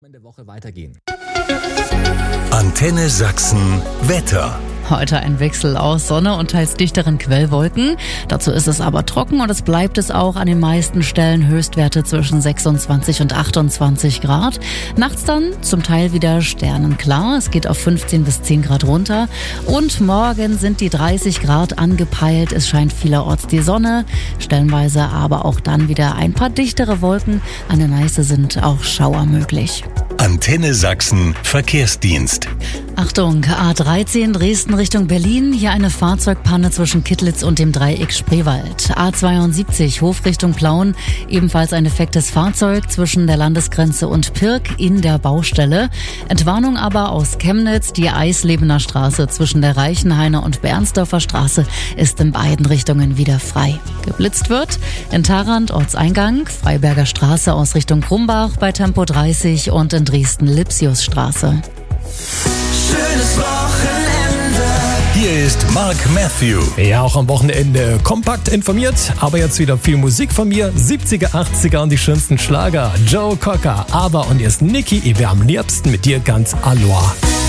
In der Woche weitergehen. Antenne Sachsen Wetter. Heute ein Wechsel aus Sonne und teils dichteren Quellwolken. Dazu ist es aber trocken und es bleibt es auch an den meisten Stellen. Höchstwerte zwischen 26 und 28 Grad. Nachts dann zum Teil wieder sternenklar. Es geht auf 15 bis 10 Grad runter. Und morgen sind die 30 Grad angepeilt. Es scheint vielerorts die Sonne. Stellenweise aber auch dann wieder ein paar dichtere Wolken. An der Neiße sind auch Schauer möglich. Antenne Sachsen Verkehrsdienst. Achtung, A13 Dresden Richtung Berlin. Hier eine Fahrzeugpanne zwischen Kittlitz und dem Dreieck Spreewald. A72 Hof Richtung Plauen. Ebenfalls ein defektes Fahrzeug zwischen der Landesgrenze und Pirk in der Baustelle. Entwarnung aber aus Chemnitz. Die Eislebener Straße zwischen der Reichenhainer und Bernsdorfer Straße ist in beiden Richtungen wieder frei. Geblitzt wird in Tharandt Ortseingang, Freiberger Straße aus Richtung Krumbach bei Tempo 30 und in Dresden Lipsiusstraße. Schönes Wochenende. Hier ist Mark Matthew. Ja, auch am Wochenende kompakt informiert, aber jetzt wieder viel Musik von mir. 70er, 80er und die schönsten Schlager. Joe Cocker, aber und jetzt Niki, ich wär am liebsten mit dir ganz Aloha.